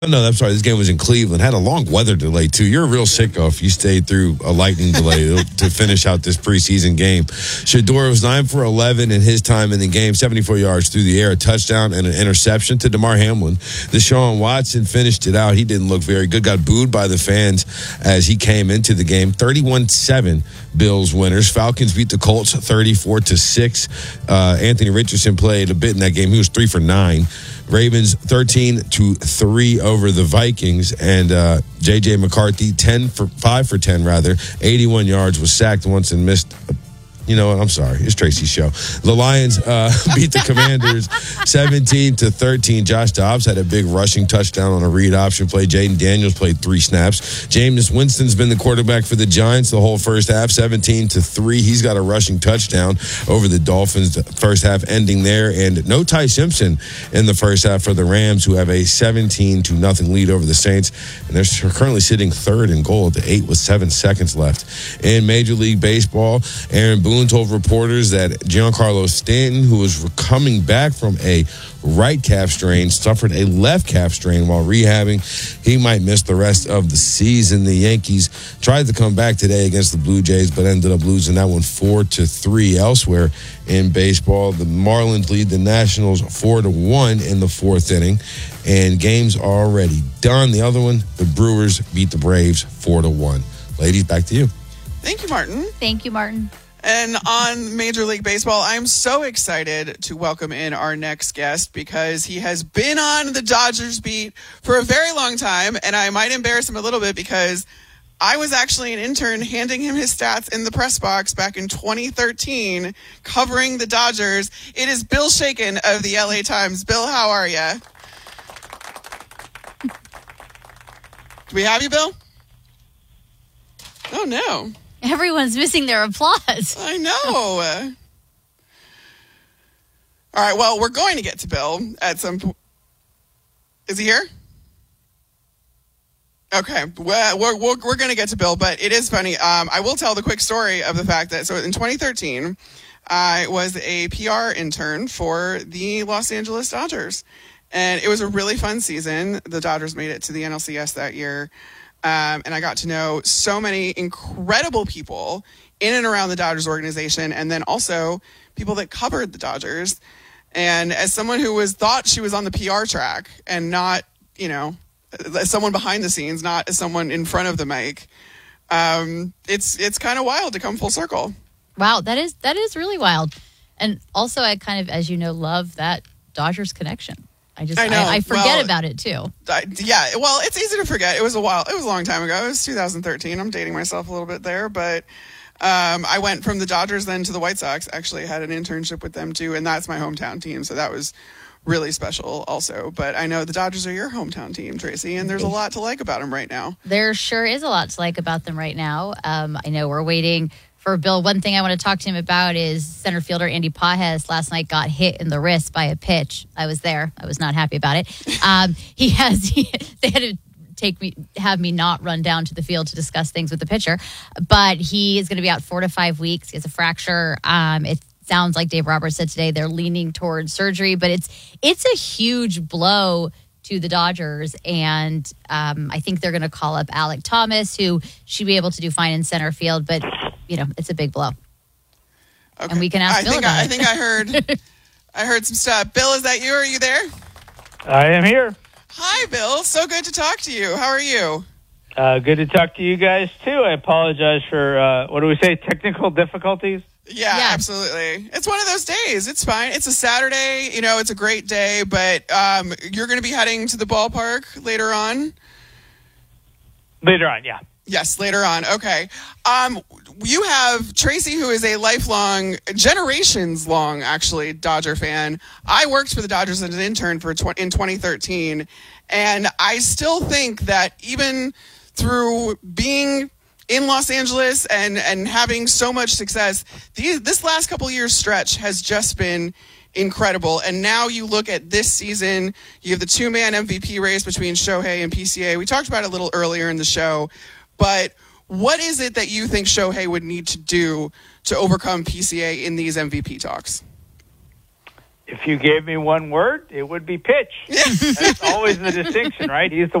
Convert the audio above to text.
Oh, no, I'm sorry. This game was in Cleveland. Had a long weather delay, too. You're a real sicko if you stayed through a lightning delay to finish out this preseason game. Shedeur was 9 for 11 in his time in the game, 74 yards through the air, a touchdown and an interception to DeMar Hamlin. Deshaun Watson finished it out. He didn't look very good. Got booed by the fans as he came into the game. 31-7 Bills winners. Falcons beat the Colts 34-6. Anthony Richardson played a bit in that game. He was 3 for 9. Ravens 13-3 over the Vikings, and J.J. McCarthy 5 for 10 rather, 81 yards, was sacked once and missed. You know what? I'm sorry. It's Tracy's show. The Lions beat the Commanders 17-13. Josh Dobbs had a big rushing touchdown on a read option play. Jaden Daniels played 3 snaps. Jameis Winston's been the quarterback for the Giants the whole first half, 17-3. He's got a rushing touchdown over the Dolphins, the first half ending there. And no Ty Simpson in the first half for the Rams, who have a 17-0 lead over the Saints. And they're currently sitting third in goal at the 8 with 7 seconds left. In Major League Baseball, Aaron Boone told reporters that Giancarlo Stanton, who was coming back from a right calf strain, suffered a left calf strain while rehabbing. He might miss the rest of the season. The Yankees tried to come back today against the Blue Jays, but ended up losing that one 4-3. Elsewhere in baseball, the Marlins lead the Nationals 4-1 in the 4th inning, and games are already done. The other one, the Brewers beat the Braves 4-1. Ladies, back to you. Thank you, Martin. Thank you, Martin. And on Major League Baseball, I'm so excited to welcome in our next guest because he has been on the Dodgers beat for a very long time, and I might embarrass him a little bit because I was actually an intern handing him his stats in the press box back in 2013 covering the Dodgers. It is Bill Shaken of the LA Times. Bill, how are you? Do we have you, Bill? Oh, no. Everyone's missing their applause. I know. All right, well, we're going to get to Bill at some point. Is he here? Okay, well, we're going to get to Bill, but it is funny. I will tell the quick story of the fact that, so in 2013, I was a PR intern for the Los Angeles Dodgers, and it was a really fun season. The Dodgers made it to the NLCS that year. And I got to know so many incredible people in and around the Dodgers organization, and then also people that covered the Dodgers. And as someone who thought she was on the PR track and not, as someone behind the scenes, not as someone in front of the mic, it's kind of wild to come full circle. Wow, that is really wild. And also, I kind of, as you know, love that Dodgers connection. I forget about it too. Yeah, well, it's easy to forget. It was a long time ago. It was 2013. I'm dating myself a little bit there, but I went from the Dodgers then to the White Sox. Actually had an internship with them too, and that's my hometown team, so that was really special also. But I know the Dodgers are your hometown team, Tracy, and there's a lot to like about them right now. There sure is a lot to like about them right now. I know we're waiting for Bill. One thing I want to talk to him about is center fielder Andy Pages last night got hit in the wrist by a pitch. I was there. I was not happy about it. They had to have me not run down to the field to discuss things with the pitcher, but he is going to be out 4 to 5 weeks. He has a fracture. It sounds like Dave Roberts said today they're leaning towards surgery, but it's a huge blow to the Dodgers, and I think they're going to call up Alec Thomas, who should be able to do fine in center field, but it's a big blow. Okay. And we can ask Bill about it. I think I heard some stuff. Bill, is that you? Are you there? I am here. Hi, Bill. So good to talk to you. How are you? Good to talk to you guys, too. I apologize for, technical difficulties? Yeah, absolutely. It's one of those days. It's fine. It's a Saturday. It's a great day, but you're going to be heading to the ballpark later on? Later on, yeah. Yes, later on. Okay. You have Tracy, who is a lifelong, generations-long, actually, Dodger fan. I worked for the Dodgers as an intern in 2013, and I still think that even through being in Los Angeles and having so much success, this last couple years stretch has just been incredible. And now you look at this season, you have the 2-man MVP race between Shohei and PCA. We talked about it a little earlier in the show, but what is it that you think Shohei would need to do to overcome PCA in these MVP talks? If you gave me one word, it would be pitch. That's always the distinction, right? He's the